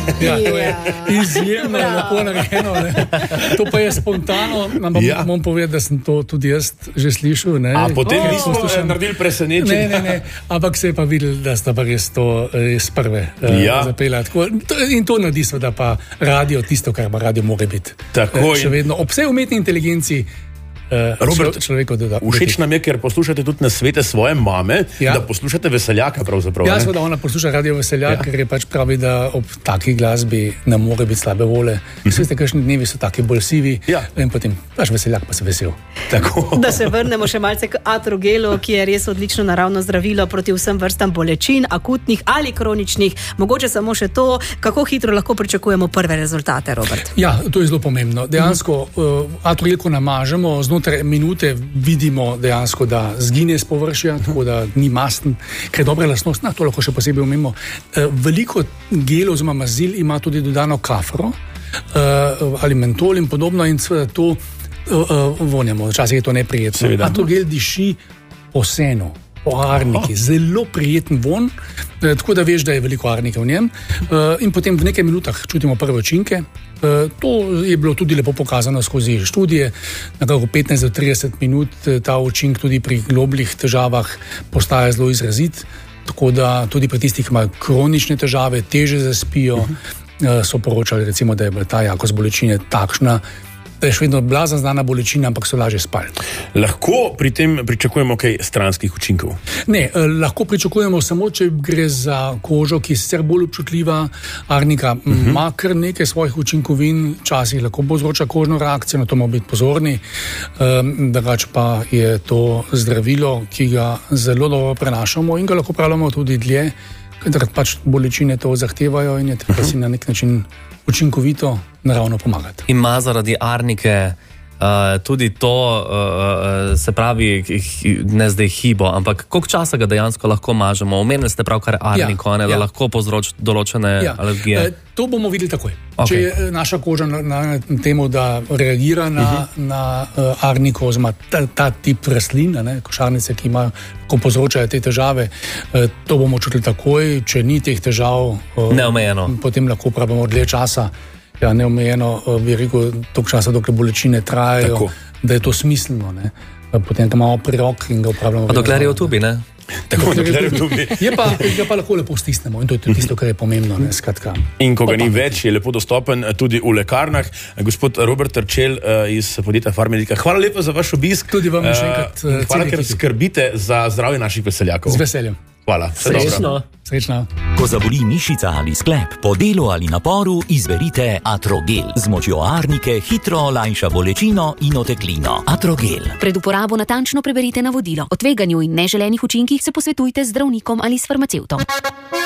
Ja, to je izjemno lepo narejeno. To pa je spontano, bom povedal, da sem to tudi jaz že slišal. A potem nismo naredili presenečenje. Ne, ampak se je pa videl, da sta pa res to iz prve zapela. In to naredi seveda pa radio tisto, kar pa radio more biti. Še vedno ob vsej umetni inteligenciji. Robert, všeč nam je, ker poslušate tudi nasvete svoje mame, da poslušate Veseljaka pravzaprav. Ja, seveda ona posluša radio Veseljak, ker je pač pravi, da ob taki glasbi ne more biti slabe vole. Veste, kakšni dnevi so taki bolj sivi in potem pač Veseljak pa se vesel. Tako. Da se vrnemo še malce k Atrogelu, ki je res odlično naravno zdravilo proti vsem vrstam bolečin, akutnih ali kroničnih. Mogoče samo še to, kako hitro lahko pričakujemo prve rezultate, Robert. Ja, to je zelo pomembno. Dejansko Atrogel, ko namažemo, znotraj minute vidimo dejansko, da zgine z površja, tako da ni masten, ker je dobra lastnost, to lahko še posebej omemo. Veliko gelov oziroma mazil ima tudi dodano kafro ali mentol in podobno in seveda to vonjamo, včasih je to neprijetno. Atrogel diši po senu, po arniki, zelo prijeten von, tako da veš, da je veliko arnike v njem in potem v nekaj minutah čutimo prve učinke. To je bilo tudi lepo pokazano skozi študije, nekako 15 do 30 minut ta učink tudi pri globljih težavah postaja zelo izrazit, tako da tudi pri tistih, ki imajo kronične težave, teže zaspijo, so poročali recimo, da je bila ta jakost bolečine takšna, da je še vedno blazna znana bolečina, ampak so lažje spali. Lahko pri tem pričakujemo kaj stranskih učinkov? Ne, lahko pričakujemo samo, če gre za kožo, ki je sicer bolj občutljiva. Arnika ima kar nekaj svojih učinkovin, včasih lahko povzroča kožno reakcijo, na to moramo biti pozorni. Drugače pa je to zdravilo, ki ga zelo dobro prenašamo in ga lahko pravimo tudi dlje, ker pač bolečine to zahtevajo in je treba si na nek način učinkovito naravno pomagati. Ima zaradi arnike tudi to, se pravi, ne zdaj hibo, ampak koliko časa ga dejansko lahko mažemo? Omenili ste pravkar arniko, da lahko povzroči določene alergije. To bomo videli takoj. Če je naša koža na temu, da reagira na arniko, oziroma ta tip rastlin, košarnice, ki imajo, ko povzročajo te težave, to bomo čutili takoj. Če ni teh težav, potem lahko pravimo dlje časa. Ja, neomejeno, bi rekel, toliko časa, dokler bolečine trajajo, da je to smiselno. Potem ga imamo pri roki in ga upravljamo. Pa dokler je v tubi, ne? Tako, dokler je v tubi. Ga pa lahko lepo stisnemo in to je tisto, kar je pomembno. Skratka. In ko ga ni več, je lepo dostopen tudi v lekarnah. Gospod Robert Terčelj iz podjetja Farmedika, hvala lepa za vaš obisk. Tudi vam še enkrat. Hvala, ker skrbite za zdravje naših veseljakov. Z veseljem. Hvala. Srečno. Ko zaboli mišica ali sklep, po delu ali naporu, izberite Atrogel. Z močjo arnike hitro olajša bolečino in oteklino. Atrogel. Pred uporabo natančno preberite navodilo. O tveganju in neželenih učinkih se posvetujte z zdravnikom ali s farmacevtom.